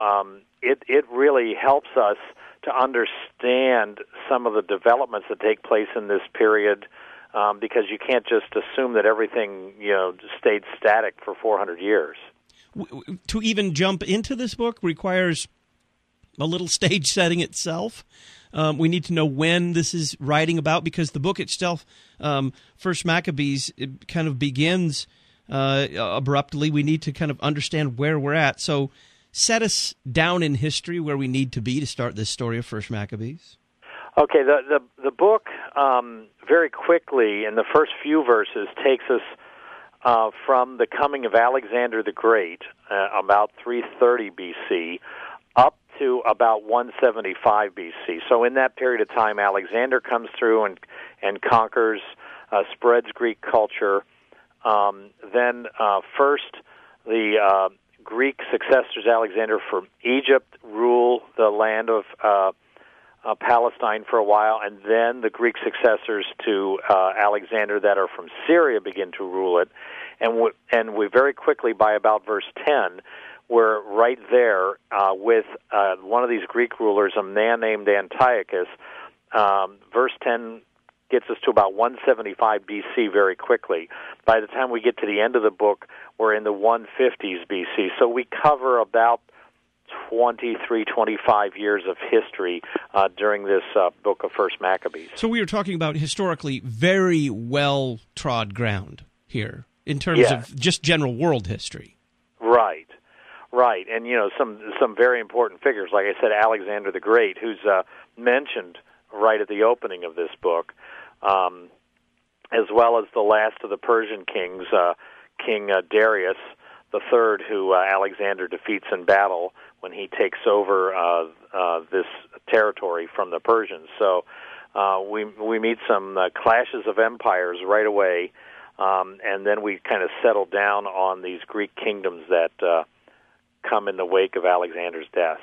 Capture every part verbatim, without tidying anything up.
um, it it really helps us to understand some of the developments that take place in this period, um, because you can't just assume that everything, you know, stayed static for four hundred years. To even jump into this book requires a little stage setting itself. Um, we need to know when this is writing about, because the book itself, um, First Maccabees, it kind of begins uh, abruptly. We need to kind of understand where we're at. So set us down in history where we need to be to start this story of First Maccabees. Okay, the the, the book um, very quickly in the first few verses takes us uh, from the coming of Alexander the Great, uh, about three thirty B C, up to about one seventy-five B C. So in that period of time, Alexander comes through and and conquers, uh, spreads Greek culture. Um, then uh, first the uh, Greek successors, Alexander from Egypt, rule the land of uh, uh, Palestine for a while, and then the Greek successors to uh, Alexander that are from Syria begin to rule it. And we, and we very quickly, by about verse ten, we're right there uh, with uh, one of these Greek rulers, a man named Antiochus. Um, verse ten gets us to about one seventy-five B C very quickly. By the time we get to the end of the book, we're in the one fifties B C. So we cover about twenty-three, twenty-five years of history uh, during this uh, book of First Maccabees. So we are talking about historically very well-trod ground here in terms yes. of just general world history. Right. Right, and you know some some very important figures, like I said, Alexander the Great, who's uh, mentioned right at the opening of this book, um, as well as the last of the Persian kings, uh, King uh, Darius the Third, who uh, Alexander defeats in battle when he takes over uh, uh, this territory from the Persians. So uh, we we meet some uh, clashes of empires right away, um, and then we kind of settle down on these Greek kingdoms that Uh, come in the wake of Alexander's death.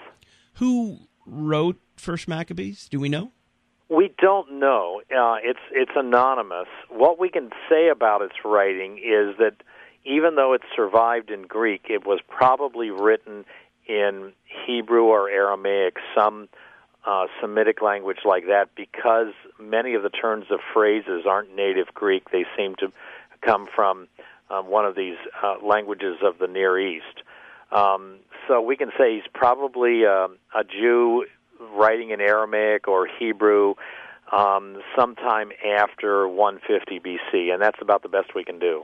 Who wrote First Maccabees? Do we know? We don't know. Uh, it's it's anonymous. What we can say about its writing is that even though it survived in Greek, it was probably written in Hebrew or Aramaic, some uh, Semitic language like that, because many of the turns of phrases aren't native Greek. They seem to come from um, one of these uh, languages of the Near East. Um, so we can say he's probably uh, a Jew writing in Aramaic or Hebrew um, sometime after one fifty B C, and that's about the best we can do.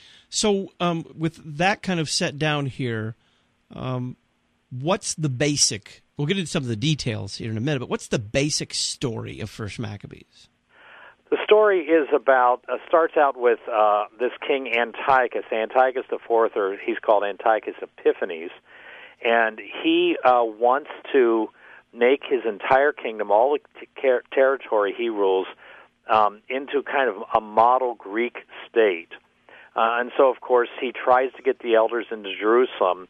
So um, with that kind of set down here, um, what's the basic, we'll get into some of the details here in a minute, but what's the basic story of First Maccabees? The story is about, uh, starts out with uh, this king Antiochus, Antiochus the Fourth, or he's called Antiochus Epiphanes, and he uh, wants to make his entire kingdom, all the t- ter- territory he rules, um, into kind of a model Greek state. Uh, and so, of course, he tries to get the elders into Jerusalem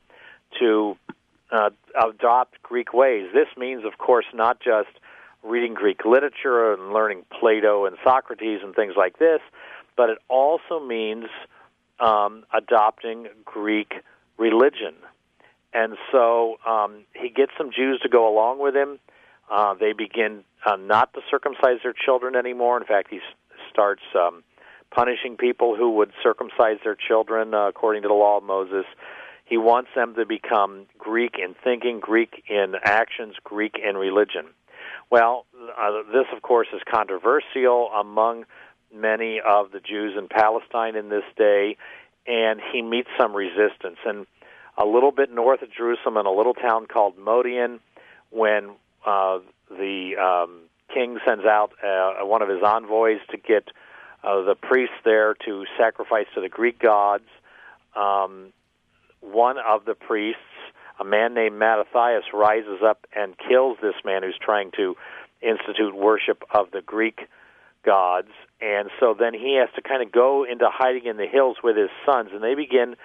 to uh, adopt Greek ways. This means, of course, not just reading Greek literature and learning Plato and Socrates and things like this, but it also means um, adopting Greek religion. And so um, he gets some Jews to go along with him. Uh, they begin uh, not to circumcise their children anymore. In fact, he s- starts um, punishing people who would circumcise their children uh, according to the law of Moses. He wants them to become Greek in thinking, Greek in actions, Greek in religion. Well, uh, this, of course, is controversial among many of the Jews in Palestine in this day, and he meets some resistance. And a little bit north of Jerusalem, in a little town called Modian, when uh, the um, king sends out uh, one of his envoys to get uh, the priests there to sacrifice to the Greek gods, um, one of the priests, a man named Mattathias, rises up and kills this man who's trying to institute worship of the Greek gods. And so then he has to kind of go into hiding in the hills with his sons, and they begin,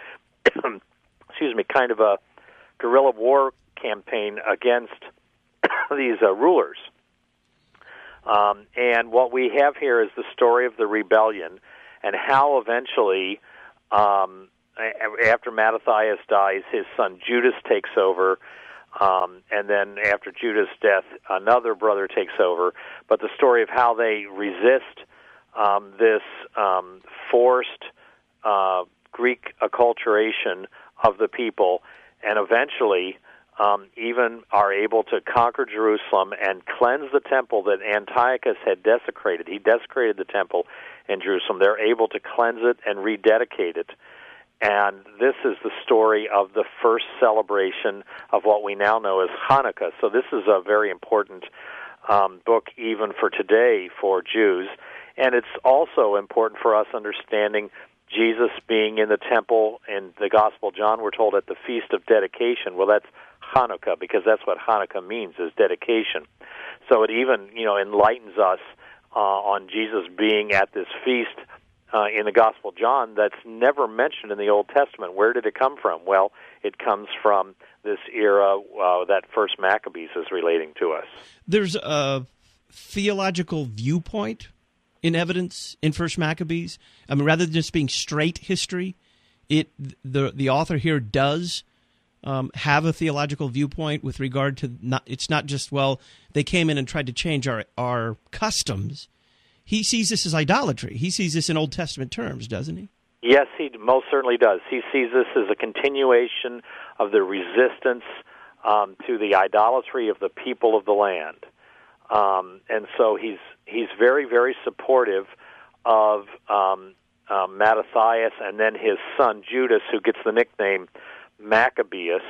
excuse me, kind of a guerrilla war campaign against these uh, rulers. Um, and what we have here is the story of the rebellion and how eventually, um, after Mattathias dies, his son Judas takes over. Um, and then after Judah's death, another brother takes over. But the story of how they resist um, this um, forced uh, Greek acculturation of the people, and eventually um, even are able to conquer Jerusalem and cleanse the temple that Antiochus had desecrated. He desecrated the temple in Jerusalem. They're able to cleanse it and rededicate it. And this is the story of the first celebration of what we now know as Hanukkah. So this is a very important um, book even for today for Jews. And it's also important for us understanding Jesus being in the temple. In the Gospel of John, we're told at the Feast of Dedication. Well, that's Hanukkah, because that's what Hanukkah means, is dedication. So it even, you know, enlightens us uh, on Jesus being at this feast Uh, in the Gospel of John that's never mentioned in the Old Testament. Where did it come from? Well, it comes from this era uh, that First Maccabees is relating to us. There's a theological viewpoint in evidence in First Maccabees. I mean, rather than just being straight history, it the the author here does um, have a theological viewpoint with regard to not. It's not just, well, they came in and tried to change our our customs. He sees this as idolatry. He sees this in Old Testament terms, doesn't he? Yes, he most certainly does. He sees this as a continuation of the resistance um, to the idolatry of the people of the land. Um, and so he's he's very, very supportive of um, uh, Mattathias and then his son Judas, who gets the nickname Maccabeus.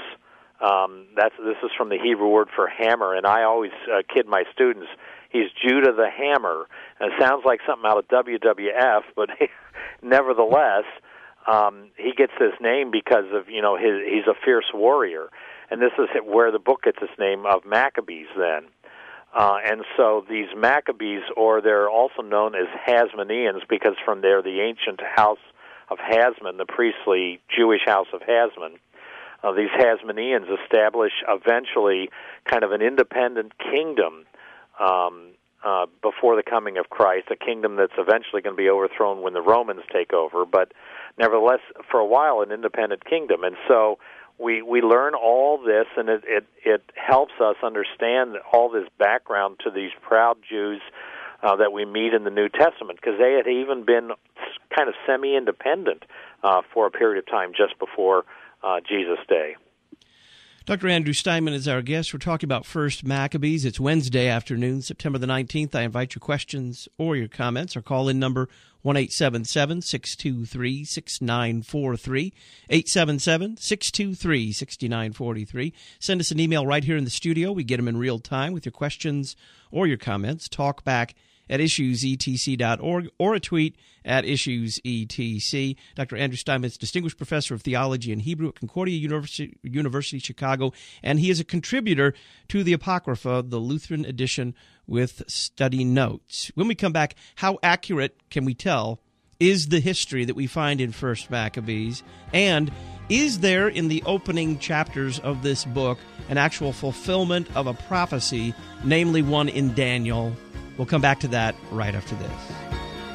Um, that's this is from the Hebrew word for hammer, and I always uh, kid my students, he's Judah the Hammer. And it sounds like something out of W W F, but nevertheless, um, he gets this name because of, you know, his, he's a fierce warrior. And this is where the book gets its name of Maccabees then. Uh, and so these Maccabees, or they're also known as Hasmoneans, because from there the ancient house of Hasmon, the priestly Jewish house of Hasmon, uh, these Hasmoneans establish eventually kind of an independent kingdom um, uh, before the coming of Christ, a kingdom that's eventually going to be overthrown when the Romans take over, but nevertheless, for a while, an independent kingdom. And so we we learn all this, and it, it, it helps us understand all this background to these proud Jews uh, that we meet in the New Testament, because they had even been kind of semi-independent uh, for a period of time just before uh, Jesus' day. Doctor Andrew Steinman is our guest. We're talking about First Maccabees. It's Wednesday afternoon, September the nineteenth. I invite your questions or your comments. Our call-in number, one eight seven seven, six two three, six nine four three, eight seven seven, six two three, six nine four three. Send us an email right here in the studio. We get them in real time with your questions or your comments. Talk back at issues e t c dot org or a tweet at issues e t c. Doctor Andrew Steinman is Distinguished Professor of Theology and Hebrew at Concordia University, University, Chicago, and he is a contributor to the Apocrypha, the Lutheran edition, with study notes. When we come back, how accurate can we tell is the history that we find in First Maccabees, and is there in the opening chapters of this book an actual fulfillment of a prophecy, namely one in Daniel? We'll come back to that right after this.